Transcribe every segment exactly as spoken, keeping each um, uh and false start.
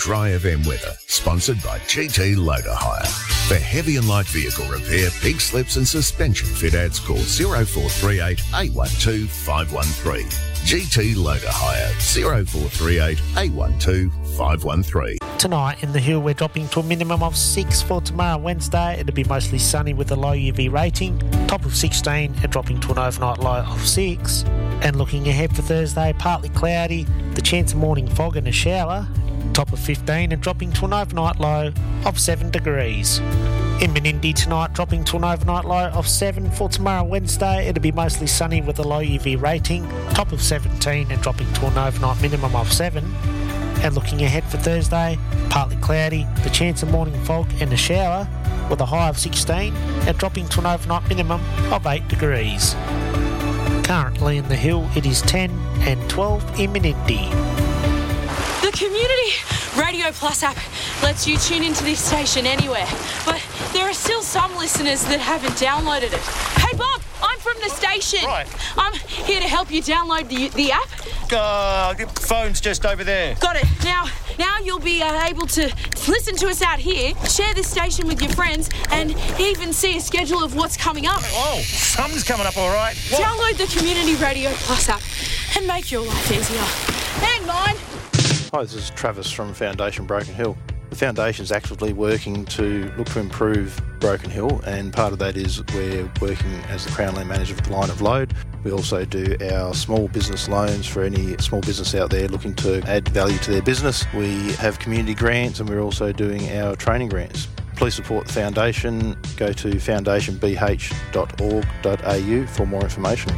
Dry F M weather, sponsored by G T Loader Hire. For heavy and light vehicle repair, pig slips and suspension fit outs, call oh four three eight, eight one two, five one three. G T Loader Hire, oh four three eight, eight one two, five one three. Tonight in the Hill, we're dropping to a minimum of six for tomorrow, Wednesday. It'll be mostly sunny with a low U V rating, top of sixteen and dropping to an overnight low of six. And looking ahead for Thursday, partly cloudy, the chance of morning fog and a shower, top of fifteen and dropping to an overnight low of seven degrees. In Menindee tonight, dropping to an overnight low of seven. For tomorrow, Wednesday, it'll be mostly sunny with a low U V rating, top of seventeen and dropping to an overnight minimum of seven. And looking ahead for Thursday, partly cloudy, the chance of morning fog and a shower with a high of sixteen and dropping to an overnight minimum of eight degrees. Currently in the Hill, it is ten and twelve in Menindee. The Community Radio Plus app lets you tune into this station anywhere, but there are still some listeners that haven't downloaded it. Hey Bob, I'm from the station. Right. I'm here to help you download the the app. Uh, the phone's just over there. Got it. Now, now you'll be uh, able to listen to us out here, share this station with your friends, and even see a schedule of what's coming up. Oh, something's coming up all right. What? Download the Community Radio Plus app and make your life easier. And mine. Hi, this is Travis from Foundation Broken Hill. The Foundation's actively working to look to improve Broken Hill, and part of that is we're working as the Crown Land Manager for the Line of Load. We also do our small business loans for any small business out there looking to add value to their business. We have community grants, and we're also doing our training grants. Please support the Foundation. Go to foundation b h dot org dot a u for more information.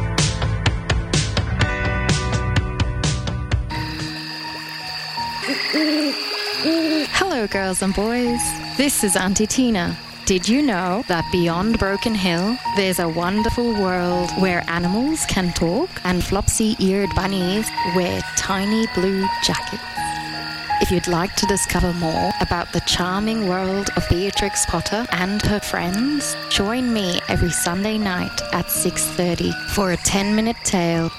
Hello, girls and boys. This is Auntie Tina. Did you know that beyond Broken Hill, there's a wonderful world where animals can talk and flopsy-eared bunnies wear tiny blue jackets? If you'd like to discover more about the charming world of Beatrix Potter and her friends, join me every Sunday night at six thirty for a ten-minute tale